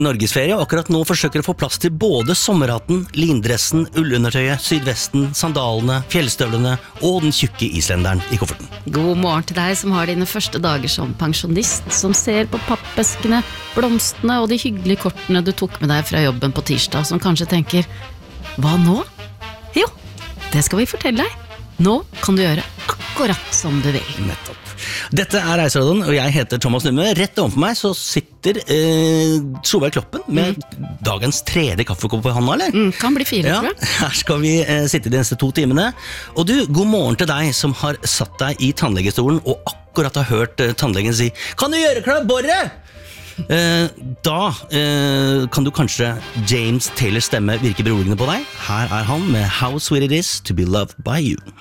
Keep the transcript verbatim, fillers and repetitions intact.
Norgesferie, og akkurat nå forsøker å få plass til både sommerhatten, lindressen, ullundertøyet, sydvesten, sandalene, fjellstøvlene og den tjukke islenderen i kofferten. God morgen til deg som har dine første dager som pensjonist, som ser på pappeskene, blomstene og de hyggelige kortene du tok med deg fra jobben på tirsdag, som kanskje tenker, hva nå? Jo, det skal vi fortelle deg. Nå kan du gjøre akkurat som du vil. Nettopp. Dette er Reiseradioen, og jeg heter Thomas Numme. Rett overfor meg så sitter eh, Solveig Kloppen med mm. dagens tredje kaffekopp i hånda, eller? Mm, kan bli fire, ja, tror jeg. Her skal vi eh, sitte de neste to timene. Og du, god morgen til deg som har satt deg i tannlegestolen og akkurat har hørt eh, tannlegen si «Kan du gjøre klart borret?» Eh, da eh, kan du kanskje James Taylors stemme virke beroligende på deg. Her er han med How Sweet It Is To Be Loved By You.